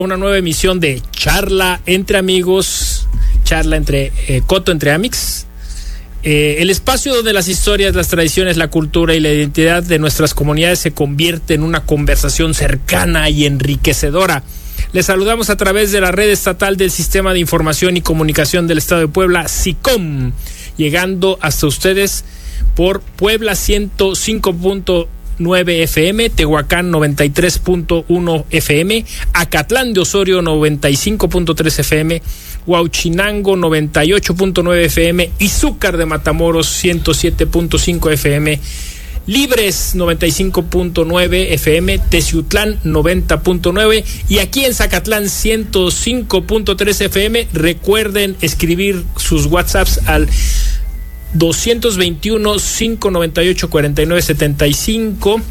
Una nueva emisión de Charla entre Amigos, charla entre Coto entre Amix. El espacio donde las historias, las tradiciones, la cultura y la identidad de nuestras comunidades se convierte en una conversación cercana y enriquecedora. Les saludamos a través de la red estatal del Sistema de Información y Comunicación del Estado de Puebla, SICOM, llegando hasta ustedes por Puebla 105.9 FM, Tehuacán 93.1 FM, Acatlán de Osorio 95.3 FM, Huauchinango 98.9 FM, Izúcar de Matamoros 107.5 FM, Libres 95.9 FM, Teciutlán 90.9 y aquí en Zacatlán 105.3 FM. Recuerden escribir sus WhatsApps al 221-598-4975,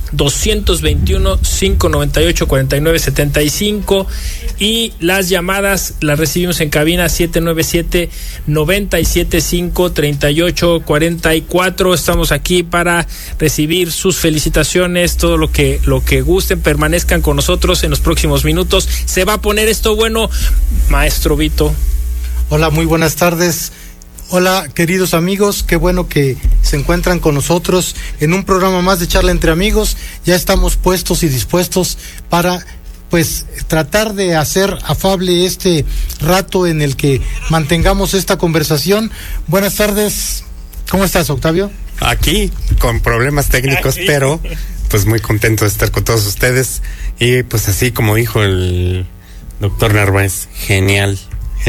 221-598-4975 y las llamadas las recibimos en cabina 797-975-3844. Estamos aquí para recibir sus felicitaciones, todo lo que gusten. Permanezcan con nosotros en los próximos minutos. Se va a poner esto bueno, maestro Vito. Hola, muy buenas tardes. Hola, queridos amigos, qué bueno que se encuentran con nosotros en un programa más de Charla entre Amigos. Ya estamos puestos y dispuestos para, tratar de hacer afable este rato en el que mantengamos esta conversación. Buenas tardes, ¿cómo estás, Octavio? Aquí, con problemas técnicos, pero muy contento de estar con todos ustedes. Y así como dijo el doctor Narváez, genial.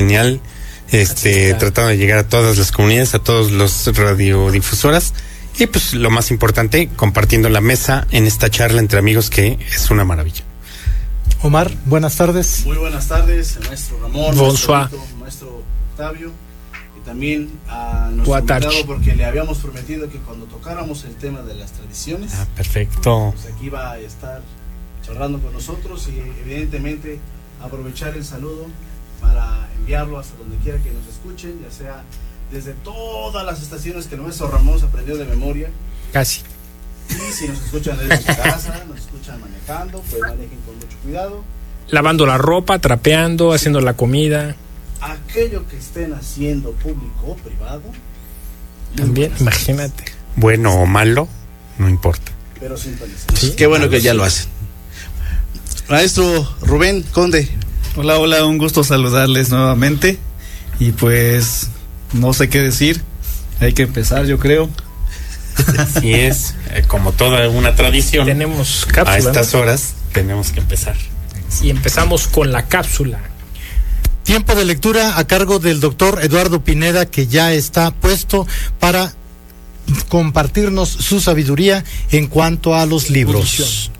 Tratando de llegar a todas las comunidades, a todos los radiodifusoras y lo más importante, compartiendo la mesa en esta charla entre amigos que es una maravilla. Omar, buenas tardes. Muy buenas tardes, maestro Ramón, Bonsoir. maestro Octavio y también a nuestro invitado, porque le habíamos prometido que cuando tocáramos el tema de las tradiciones, perfecto. Aquí va a estar charlando con nosotros y evidentemente aprovechar el saludo para enviarlo hasta donde quiera que nos escuchen, ya sea desde todas las estaciones que el maestro Ramón aprendió de memoria. Casi. Y si nos escuchan desde su casa, nos escuchan manejando, manejen con mucho cuidado. Lavando la ropa, trapeando, haciendo la comida. Aquello que estén haciendo, público o privado. También, imagínate. Bueno o malo, no importa. Pero sintonizar. Sí, qué bueno que ya lo hacen. Maestro Rubén Conde. Hola, un gusto saludarles nuevamente y no sé qué decir, hay que empezar, yo creo. Así es, como toda una tradición, tenemos cápsula, a estas horas tenemos que empezar. Y empezamos con la cápsula. Tiempo de lectura a cargo del doctor Eduardo Pineda, que ya está puesto para compartirnos su sabiduría en cuanto a los libros.